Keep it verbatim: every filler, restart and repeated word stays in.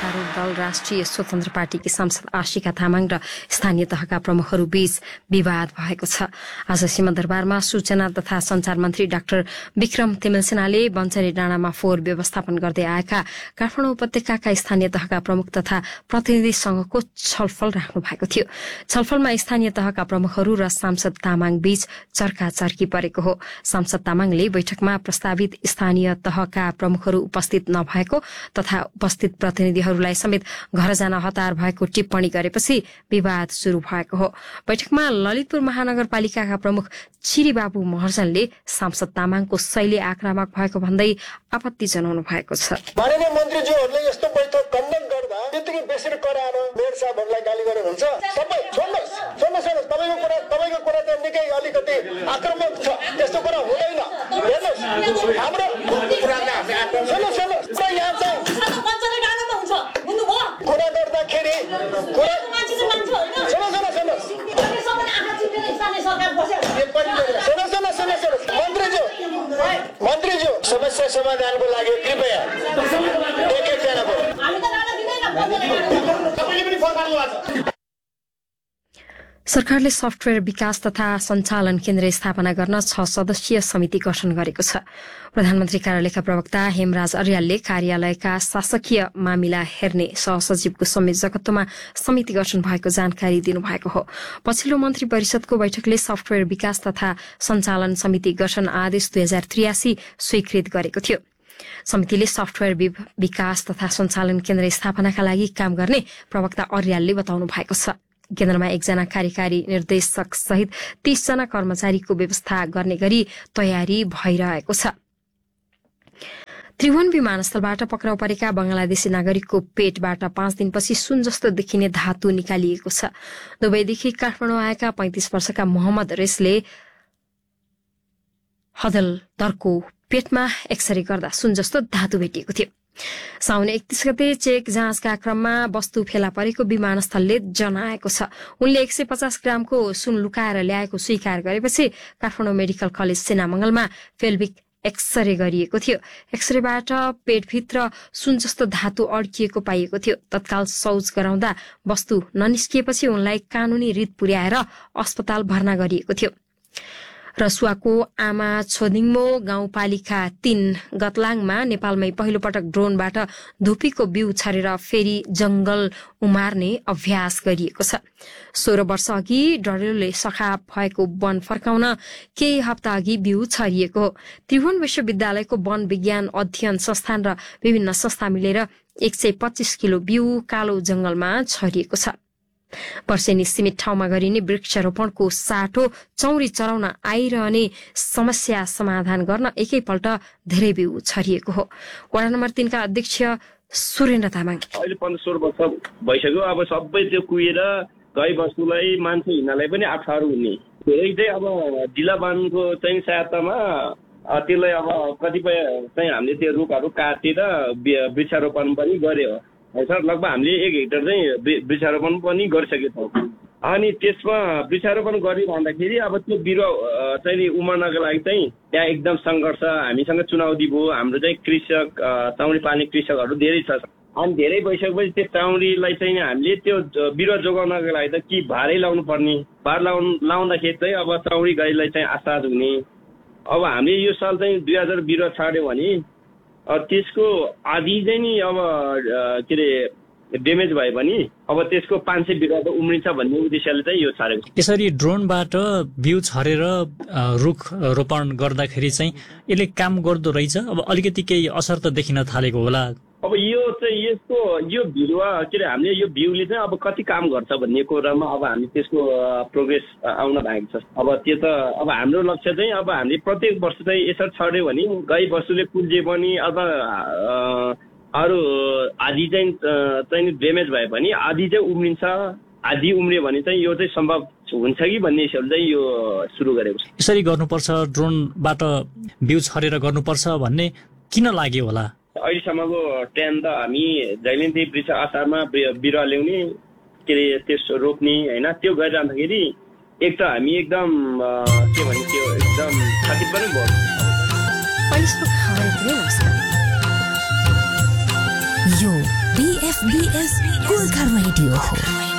सत्तारूढ दल राष्ट्रिय स्वतन्त्र पार्टीकी सांसद आशिका तामाङ र स्थानीय तहका प्रमुखहरू बीच विवाद भएको छ। आज सिंहदरबारमा सूचना तथा संचार मन्त्री डाक्टर विक्रम तिमेलसेनाले बन्चरी डाँडामा फोहोर व्यवस्थापन गर्दै आएका काठमाडौँ उपत्यकाका स्थानीय तहका प्रमुख तथा प्रतिनिधिसँगको छलफल राख्नु भएको थियो। छलफलमा स्थानीय तहका प्रमुखहरू र सांसद तामाङ बीच चर्काचर्की परेको हो। सांसद तामाङले बैठकमा प्रस्तावित स्थानीय तहका प्रमुखहरू उपस्थित नभएको तथा उपस्थित प्रतिनिधिहरूलाई समेत घर जान हतार भएको टिप्पणी गरेपछि विवाद शुरू भएको हो। बैठकमा ललितपुर महानगरपालिकाका प्रमुख छिरीबाबु महर्जनले सांसद तामाङको शैली आक्रामक भएको भन्दै आपत्ति जनाउनु भएको छ। माननीय मन्त्रीज्यूहरूले यस्तो बैठक कन्डक्ट गर्दा त्यतिकै बेसरी कराएर मेयर साहबहरूलाई गाली गरेर हुन्छ। सबै छोड्नुहोस् छोड्नुहोस् छोड्नुहोस् तपाईँको कुरा तपाईँको कुरा त निकै अलिकति आक्रामक छ। त्यस्तो कुरा हुँदैन। हेर्नुहोस् हाम्रो सुन्नुहोस् सुन्नुहोस् यहाँ चाहिँ कुरा गर्दाखेरि कुरा मन्त्रीज्यू समस्या समाधानको लागि कृपया एक एकजना सरकारले सफ्टवेयर विकास तथा सञ्चालन केन्द्र स्थापना गर्न छ सदस्यीय समिति गठन गरेको छ। प्रधानमन्त्री कार्यालयका प्रवक्ता हेमराज अर्यालले कार्यालयका शासकीय मामिला हेर्ने सहसचिवको संयोजकत्वमा समिति गठन भएको जानकारी दिनुभएको हो। पछिल्लो मन्त्री परिषदको बैठकले सफ्टवेयर विकास तथा सञ्चालन समिति गठन आदेश दुई हजार त्रियासी स्वीकृत गरेको थियो। समितिले सफ्टवेयर विकास तथा सञ्चालन केन्द्र स्थापनाका लागि काम गर्ने प्रवक्ता अर्यालले बताउनु भएको छ। केन्द्रमा एकजना कार्यकारी निर्देशक सहित तीसजना कर्मचारीको व्यवस्था गर्ने गरी तयारी भइरहेको छ। त्रिभुवन विमानस्थलबाट पक्राउ परेका बंगलादेशी नागरिकको पेटबाट पाँच दिनपछि सुन जस्तो देखिने धातु निकालिएको छ। दुबईदेखि काठमाडौँ आएका पैंतिस वर्षका मोहम्मद रेसले हदलदरको पेटमा एक्सरे गर्दा सुन जस्तो धातु भेटिएको थियो। साउन एकतीस गते चेक जाँचका क्रममा वस्तु फेला परेको विमानस्थलले जनाएको छ। उनले एक सय पचास ग्रामको सुन लुकाएर ल्याएको स्वीकार गरेपछि Kathmandu medical college सेनामंगलमा pelvic x-ray गरिएको थियो। एक्सरेबाट पेटभित्र सुन जस्तो धातु अड्किएको पाइएको थियो। तत्काल शौच गराउँदा वस्तु ननिस्किएपछि उनलाई कानूनी रित पुर्याएर अस्पताल भर्ना गरिएको थियो। रसुवाको आमा छोदिङमो गाउँपालिका तीन गतलाङमा नेपालमै पहिलो पटक ड्रोनबाट धुपीको बिउ छरेर फेरि जंगल उमार्ने अभ्यास गरिएको छ। सोह्र वर्ष अघि डडेलोले सखा भएको वन फर्काउन केही हप्ता अघि बिउ छरिएको हो। त्रिभुवन विश्वविद्यालयको वन विज्ञान अध्ययन संस्थान र विभिन्न संस्था मिलेर एक सय पच्चीस किलो बिउ कालो जंगलमा छरिएको छ। वर्षेनी सीमित ठाउँमा गरिने वृक्षारोपणको साटो चौरी चलाउन आइरहने समस्या समाधान गर्न एकैपल्ट धेरै बिउ छरिएको हो। वडा नम्बर तीनका अध्यक्ष सुरेन्द्र तामाङ अहिले पन्ध्र सोह्र वर्ष भइसक्यो। अब सबै त्यो कुहिएर गाई बस्तुलाई मान्छे हिँड्नलाई पनि अप्ठ्यारो हुने धेरै चाहिँ अब जिल्ला वनको चाहिँ सहायतामा त्यसलाई अब कतिपय चाहिँ हामीले त्यो रुखहरू काटेर वृक्षारोपण पनि गर्यो सर। लगभग हामीले एक हेक्टर चाहिँ वृक्षारोपण पनि गरिसकेका छौँ। अनि त्यसमा वृक्षारोपण गरिरहँदाखेरि अब त्यो बिरुवा चाहिँ उमार्नको लागि चाहिँ त्यहाँ एकदम सङ्घर्ष। हामीसँग चुनौती भयो। हाम्रो चाहिँ कृषक चाउरी पाल्ने कृषकहरू धेरै छ। अनि धेरै भइसकेपछि त्यो चाउरीलाई चाहिँ हामीले त्यो बिरुवा जोगाउनको लागि त कि भारै लाउनु पर्ने। भार लाउनु लाउँदाखेरि चाहिँ अब चाउरी गाईलाई चाहिँ आसाद हुने। अब हामीले यो साल चाहिँ दुई हजार बिरुवा छाड्यो भने त्यसको आधी चाहिँ नि अब के अरे ड्यामेज भयो भने अब त्यसको पाँच सय बिरुवा त उम्रिन्छ भन्ने उद्देश्यले चाहिँ यो छाडेको। यसरी ड्रोनबाट बिउ छरेर रुख रोपण गर्दाखेरि चाहिँ यसले काम गर्दो रहेछ। अब अलिकति केही असर त देखिन थालेको होला। अब यो चाहिँ यसको यो बिरुवा के अरे हामीले यो बिउले चाहिँ अब कति काम गर्छ भन्ने कुरामा अब हामी त्यसको प्रोग्रेस आउन बाँकी छ। अब त्यो त अब हाम्रो लक्ष्य चाहिँ अब हामीले प्रत्येक वर्ष चाहिँ यसरी छड्यो भने गाई बस्तुले कुल्जे पनि अथवा अरू आधी चाहिँ चाहिँ ड्यामेज भए पनि आधी चाहिँ उम्रिन्छ। आधी उम्रियो भने चाहिँ यो चाहिँ सम्भव हुन्छ कि भन्ने हिसाबले चाहिँ यो सुरु गरेको छ। यसरी गर्नुपर्छ ड्रोनबाट बिउ छरेर गर्नुपर्छ भन्ने किन लाग्यो होला? अहिलेसम्मको ट्रेन त हामी जहिले पनि वृक्ष आधारमा बिरुवा ल्याउने के अरे त्यस रोप्ने होइन त्यो गरिरहँदाखेरि एक त हामी एकदम के भने त्यो एकदम क्षति पनि भयो। यो बीएफबीएस गोर्खा रेडियो हो।